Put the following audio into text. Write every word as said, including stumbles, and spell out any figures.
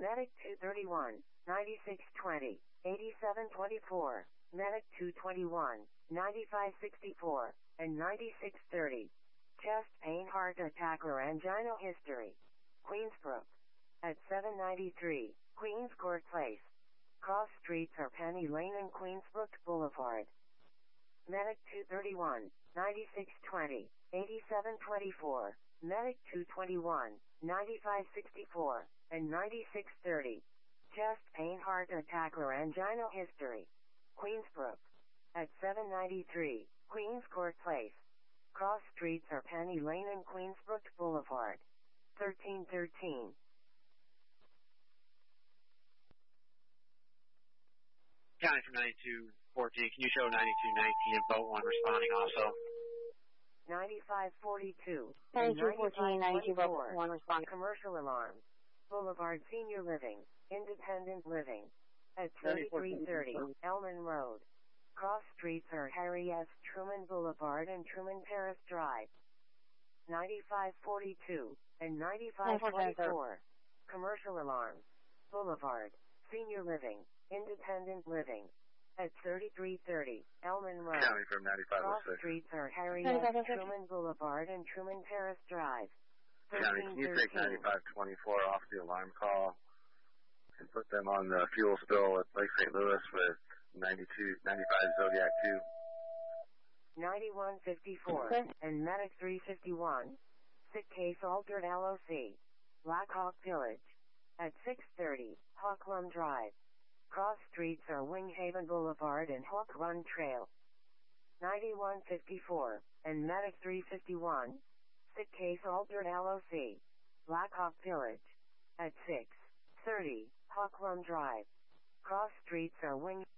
Medic two thirty-one, ninety-six twenty, eighty-seven twenty-four, Medic two twenty-one, ninety-five sixty-four, and ninety-six thirty. Chest pain, heart attack, or anginal history. Queensbrook. At seven ninety-three, Queens Court Place. Cross streets are Penny Lane and Queensbrook Boulevard. Medic two thirty-one, ninety-six twenty, eighty-seven twenty-four, Medic two twenty-one, ninety-five sixty-four, and ninety-six thirty. Chest pain, heart attack, or anginal history. Queensbrook. At seven ninety-three, Queens Court Place. Cross streets are Penny Lane and Queensbrook Boulevard. thirteen thirteen. County from ninety-two fourteen, can you show ninety-two nineteen and boat one responding also? ninety-five forty-two. ninety-two fourteen, ninety-two boat one responding. Commercial alarm. Boulevard Senior Living, Independent Living. At thirty-three thirty, Elman Road. Cross streets are Harry S. Truman Boulevard and Truman Terrace Drive. ninety-five forty-two and ninety-five twenty-four. Commercial alarm. Boulevard, Senior Living, Independent Living. At thirty-three thirty, Elman Road. County from ninety-five oh six. Cross streets are Harry S. Truman Boulevard and Truman Terrace Drive. County, can you take ninety-five twenty-four off the alarm call and put them on the fuel spill at Lake Saint Louis with ninety-two, ninety-five Zodiac two? ninety-one fifty-four and Medic three fifty-one. Sick case altered L O C. Black Hawk Village. At six thirty, Hawklum Drive. Cross streets are Winghaven Boulevard and Hawk Run Trail. ninety-one fifty-four and Medic three fifty-one. Sick case altered L O C. Black Hawk Village. At six thirty, Hawklum Drive. Cross streets are Wing